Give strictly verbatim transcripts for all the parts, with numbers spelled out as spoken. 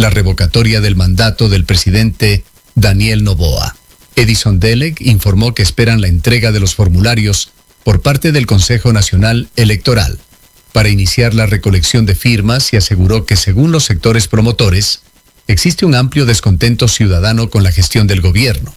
la revocatoria del mandato del presidente Daniel Noboa. Edison Delek informó que esperan la entrega de los formularios por parte del Consejo Nacional Electoral para iniciar la recolección de firmas y aseguró que según los sectores promotores, existe un amplio descontento ciudadano con la gestión del gobierno.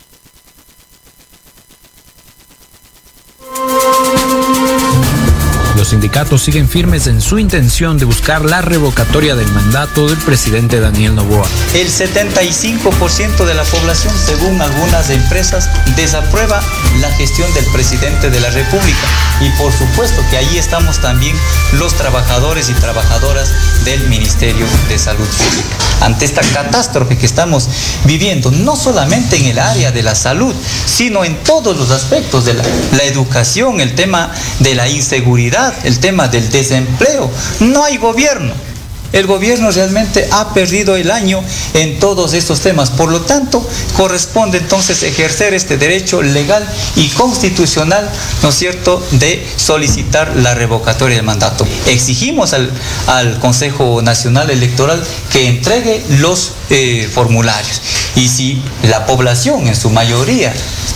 Los sindicatos siguen firmes en su intención de buscar la revocatoria del mandato del presidente Daniel Noboa. El setenta y cinco por ciento de la población, según algunas empresas, desaprueba la gestión del presidente de la República. Y por supuesto que ahí estamos también los trabajadores y trabajadoras del Ministerio de Salud Pública. Ante esta catástrofe que estamos viviendo, no solamente en el área de la salud, sino en todos los aspectos de la, la educación, el tema de la inseguridad, el tema del desempleo. No hay gobierno. El gobierno realmente ha perdido el año en todos estos temas. Por lo tanto, corresponde entonces ejercer este derecho legal y constitucional, ¿no es cierto?, de solicitar la revocatoria del mandato. Exigimos al, al Consejo Nacional Electoral que entregue los eh, formularios. Y si la población en su mayoría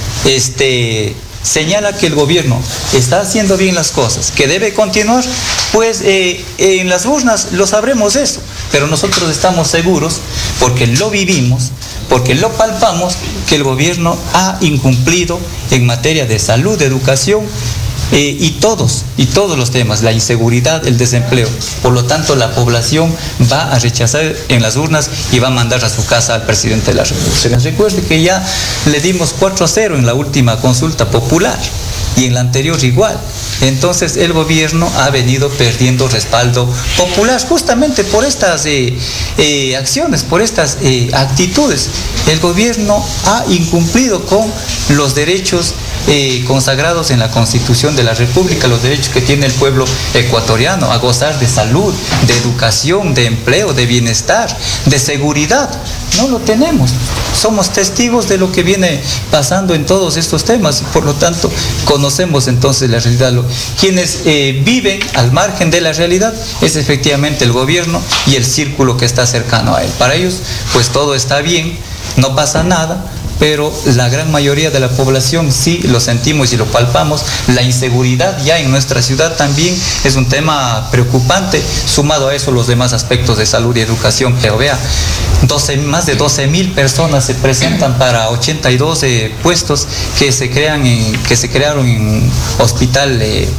este, señala que el gobierno está haciendo bien las cosas, que debe continuar, pues eh, en las urnas lo sabremos eso, pero nosotros estamos seguros, porque lo vivimos, porque lo palpamos, que el gobierno ha incumplido en materia de salud, de educación, eh, y todos, y todos los temas, la inseguridad, el desempleo. Por lo tanto, la población va a rechazar en las urnas y va a mandar a su casa al presidente de la República. Recuerde que ya le dimos cuatro a cero en la última consulta popular y en la anterior igual. Entonces el gobierno ha venido perdiendo respaldo popular justamente por estas eh, eh, acciones, por estas eh, actitudes. El gobierno ha incumplido con los derechos eh, consagrados en la Constitución de la República, los derechos que tiene el pueblo ecuatoriano a gozar de salud, de educación, de empleo, de bienestar, de seguridad. No lo tenemos. Somos testigos de lo que viene pasando en todos estos temas y por lo tanto conocemos entonces la realidad. Quienes eh, viven al margen de la realidad es efectivamente el gobierno y el círculo que está cercano a él. Para ellos pues todo está bien, no pasa nada, pero la gran mayoría de la población sí lo sentimos y lo palpamos. La inseguridad ya en nuestra ciudad también es un tema preocupante, sumado a eso los demás aspectos de salud y educación. Pero vea, doce, más de doce mil personas se presentan para ochenta y dos eh, puestos que se, crean en, que se crearon en hospital eh,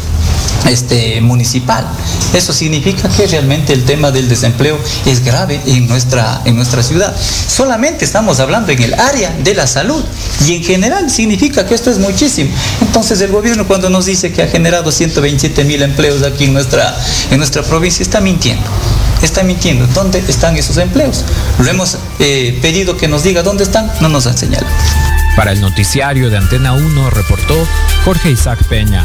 Este, municipal. Eso significa que realmente el tema del desempleo es grave en nuestra, en nuestra ciudad. Solamente estamos hablando en el área de la salud y en general significa que esto es muchísimo. Entonces el gobierno cuando nos dice que ha generado ciento veintisiete mil empleos aquí en nuestra, en nuestra provincia está mintiendo. Está mintiendo. ¿Dónde están esos empleos? Lo hemos eh, pedido que nos diga dónde están, no nos han señalado. Para el noticiario de Antena uno reportó Jorge Isaac Peña.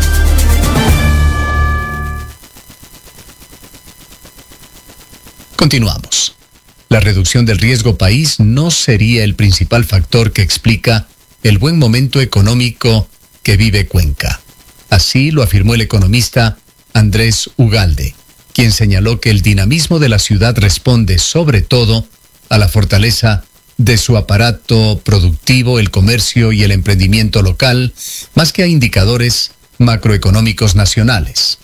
Continuamos. La reducción del riesgo país no sería el principal factor que explica el buen momento económico que vive Cuenca. Así lo afirmó el economista Andrés Ugalde, quien señaló que el dinamismo de la ciudad responde sobre todo a la fortaleza de su aparato productivo, el comercio y el emprendimiento local, más que a indicadores macroeconómicos nacionales.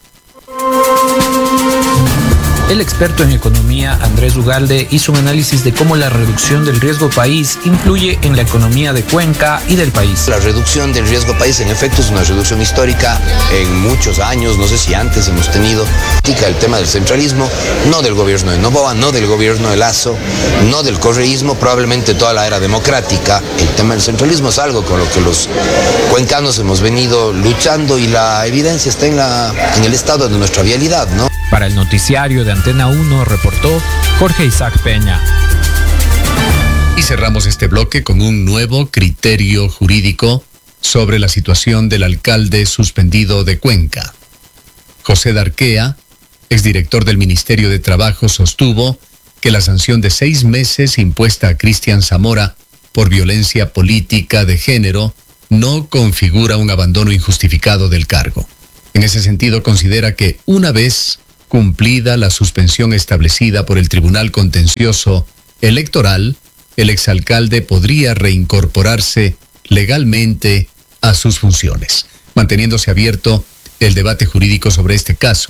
El experto en economía Andrés Ugalde hizo un análisis de cómo la reducción del riesgo país influye en la economía de Cuenca y del país. La reducción del riesgo país en efecto es una reducción histórica en muchos años, no sé si antes hemos tenido el tema del centralismo, no del gobierno de Noboa, no del gobierno de Lazo, no del correísmo, probablemente toda la era democrática. El tema del centralismo es algo con lo que los cuencanos hemos venido luchando y la evidencia está en, la, en el estado de nuestra vialidad, ¿no? Para el noticiario de Antena uno reportó Jorge Isaac Peña. Y cerramos este bloque con un nuevo criterio jurídico sobre la situación del alcalde suspendido de Cuenca. José Darquea, exdirector del Ministerio de Trabajo, sostuvo que la sanción de seis meses impuesta a Cristian Zamora por violencia política de género no configura un abandono injustificado del cargo. En ese sentido, considera que una vez cumplida la suspensión establecida por el Tribunal Contencioso Electoral, el exalcalde podría reincorporarse legalmente a sus funciones, manteniéndose abierto el debate jurídico sobre este caso.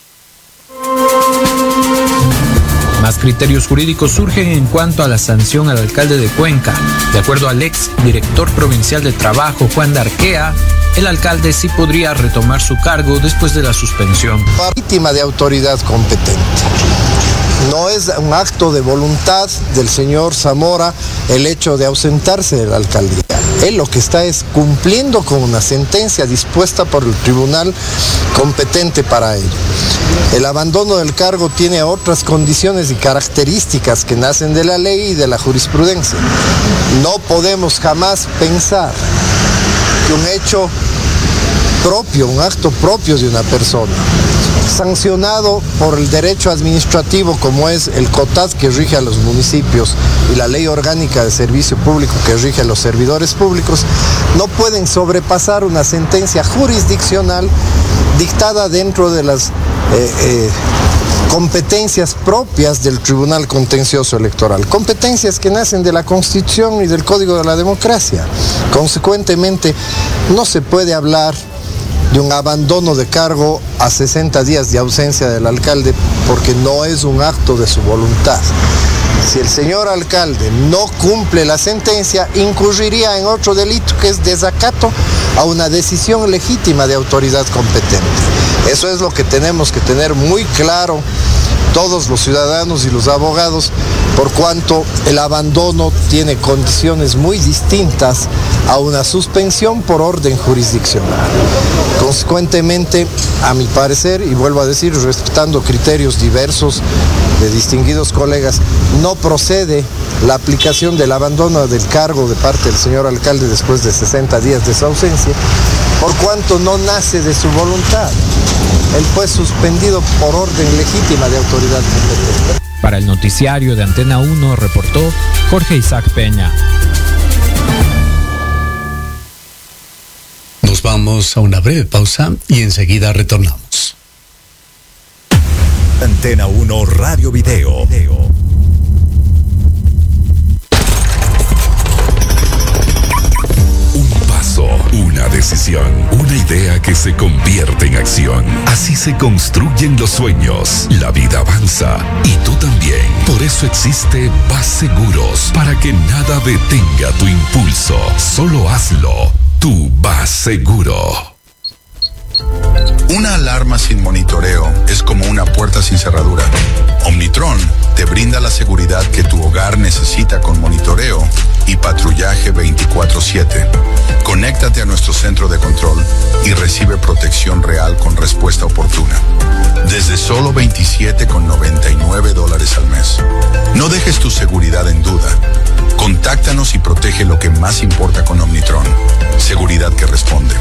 Más criterios jurídicos surgen en cuanto a la sanción al alcalde de Cuenca. De acuerdo al ex director provincial de Trabajo, Juan Darquea, el alcalde sí podría retomar su cargo después de la suspensión. Víctima de autoridad competente. No es un acto de voluntad del señor Zamora el hecho de ausentarse de la alcaldía. Él lo que está es cumpliendo con una sentencia dispuesta por el tribunal competente para ello. El abandono del cargo tiene otras condiciones y características que nacen de la ley y de la jurisprudencia. No podemos jamás pensar que un hecho propio, un acto propio de una persona, sancionado por el derecho administrativo como es el COTAD que rige a los municipios y la ley orgánica de servicio público que rige a los servidores públicos, no pueden sobrepasar una sentencia jurisdiccional dictada dentro de las eh, eh, competencias propias del Tribunal Contencioso Electoral, competencias que nacen de la Constitución y del Código de la Democracia. Consecuentemente, no se puede hablar de un abandono de cargo a sesenta días de ausencia del alcalde porque no es un acto de su voluntad. Si el señor alcalde no cumple la sentencia, incurriría en otro delito que es desacato a una decisión legítima de autoridad competente. Eso es lo que tenemos que tener muy claro todos los ciudadanos y los abogados, por cuanto el abandono tiene condiciones muy distintas a una suspensión por orden jurisdiccional. Consecuentemente, a mi parecer, y vuelvo a decir, respetando criterios diversos de distinguidos colegas, no procede la aplicación del abandono del cargo de parte del señor alcalde después de sesenta días de su ausencia, por cuanto no nace de su voluntad. Él fue suspendido por orden legítima de autoridad competente. Para el noticiario de Antena uno reportó Jorge Isaac Peña. Nos vamos a una breve pausa y enseguida retornamos. Antena uno Radio Video. Una decisión, una idea que se convierte en acción. Así se construyen los sueños. La vida avanza y tú también. Por eso existe Vas Seguros, para que nada detenga tu impulso. Solo hazlo. Tú vas seguro. Una alarma sin monitoreo es como una puerta sin cerradura. Omnitron te brinda la seguridad que tu hogar necesita con monitoreo y patrullaje veinticuatro siete. Conéctate a nuestro centro de control y recibe protección real con respuesta oportuna. Desde solo veintisiete con noventa y nueve dólares al mes. No dejes tu seguridad en duda. Contáctanos y protege lo que más importa con Omnitron. Seguridad que responde.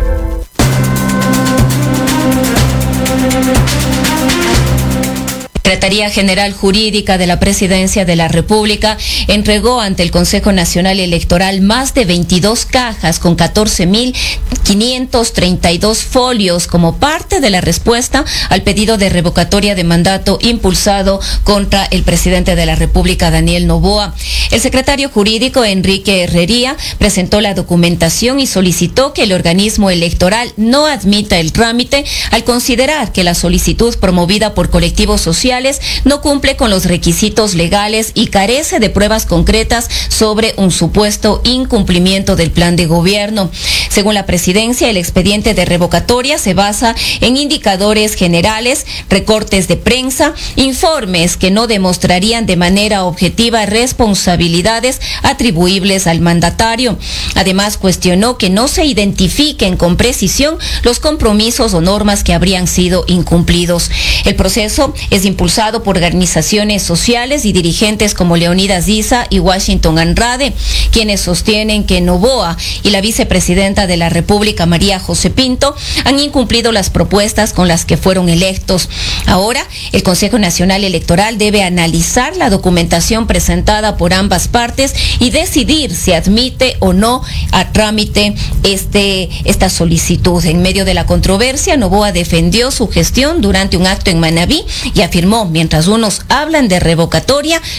Secretaría General Jurídica de la Presidencia de la República entregó ante el Consejo Nacional Electoral más de veintidós cajas con catorce mil quinientos treinta y dos folios como parte de la respuesta al pedido de revocatoria de mandato impulsado contra el presidente de la República, Daniel Noboa. El secretario jurídico, Enrique Herrería, presentó la documentación y solicitó que el organismo electoral no admita el trámite al considerar que la solicitud promovida por colectivos sociales no cumple con los requisitos legales y carece de pruebas concretas sobre un supuesto incumplimiento del plan de gobierno. Según la presidencia, el expediente de revocatoria se basa en indicadores generales, recortes de prensa, informes que no demostrarían de manera objetiva responsabilidades atribuibles al mandatario. Además, cuestionó que no se identifiquen con precisión los compromisos o normas que habrían sido incumplidos. El proceso es impulsado impulsado por organizaciones sociales y dirigentes como Leonidas Diza y Washington Andrade, quienes sostienen que Noboa y la vicepresidenta de la República, María José Pinto, han incumplido las propuestas con las que fueron electos. Ahora, el Consejo Nacional Electoral debe analizar la documentación presentada por ambas partes y decidir si admite o no a trámite este, esta solicitud. En medio de la controversia, Noboa defendió su gestión durante un acto en Manabí y afirmó: mientras unos hablan de revocatoria,